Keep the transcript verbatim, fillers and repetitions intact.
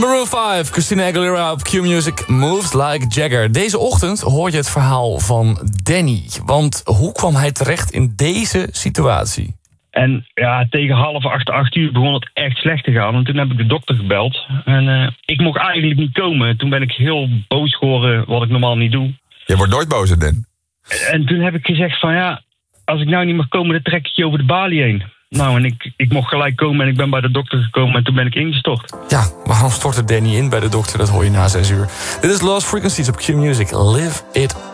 Maroon vijf, Christina Aguilera op Q-Music, Moves Like Jagger. Deze ochtend hoor je het verhaal van Danny. Want hoe kwam hij terecht in deze situatie? En ja, tegen half acht, acht uur begon het echt slecht te gaan. En toen heb ik de dokter gebeld. En uh, ik mocht eigenlijk niet komen. Toen ben ik heel boos geworden, wat ik normaal niet doe. Je wordt nooit boos, Dan. En toen heb ik gezegd van ja, als ik nou niet mag komen, dan trek ik je over de balie heen. Nou, en ik, ik mocht gelijk komen en ik ben bij de dokter gekomen en toen ben ik ingestort. Ja, waarom stortte Danny in bij de dokter? Dat hoor je na zes uur. Dit is Lost Frequencies op Q-Music. Live it